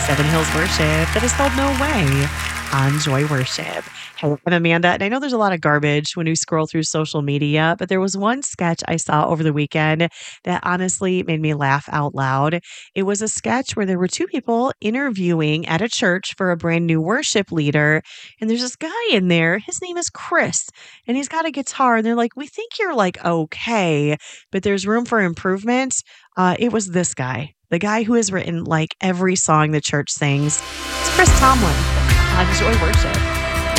Seven Hills Worship that is called No Way on Joy Worship. Hey, I'm Amanda, and I know there's a lot of garbage when you scroll through social media, but there was one sketch I saw over the weekend that honestly made me laugh out loud. It was a sketch where there were two people interviewing at a church for a brand new worship leader, and there's this guy in there. His name is Chris, and he's got a guitar, and they're like, "We think you're like okay, but there's room for improvement." It was this guy, the guy who has written like every song the church sings. It's Chris Tomlin on Joy Worship.